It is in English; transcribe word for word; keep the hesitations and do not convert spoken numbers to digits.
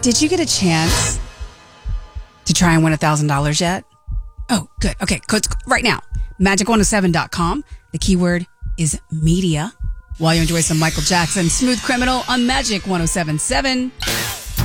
Did you get a chance to try and win one thousand dollars yet? Oh, good. Okay, good. Right now, magic one oh seven dot com. The keyword is media. While you enjoy some Michael Jackson, Smooth Criminal on Magic one oh seven point seven.